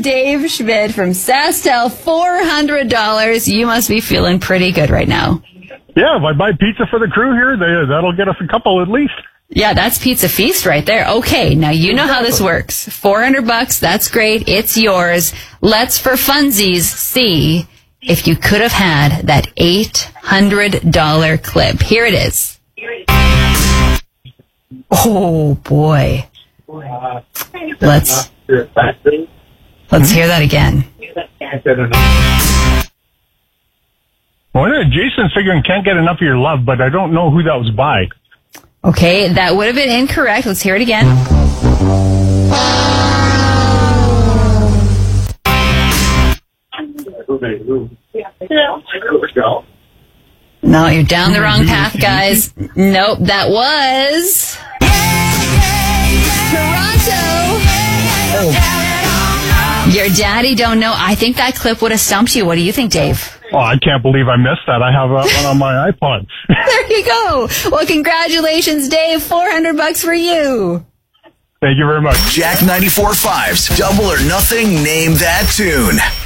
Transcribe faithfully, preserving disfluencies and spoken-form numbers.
Dave Schmidt from SaskTel, four hundred dollars. You must be feeling pretty good right now. Yeah, if I buy pizza for the crew here, they, that'll get us a couple at least. Yeah, that's Pizza Feast right there. Okay, now you know how this works. four hundred bucks, that's great. It's yours. Let's, for funsies, see if you could have had that eight hundred dollars clip. Here it is. Oh, boy. Let's, let's hear that again. Well, Jason's figuring can't get enough of your love, but I don't know who that was by. Okay, that would have been incorrect. Let's hear it again. No, you're down the wrong path, guys. Nope, that was Toronto. Your daddy don't know. I think that clip would have stumped you. What do you think, Dave? Oh, I can't believe I missed that. I have that one on my iPod. There you go. Well, congratulations, Dave. four hundred bucks for you. Thank you very much. Jack ninety-four point five's Double or Nothing, Name That Tune.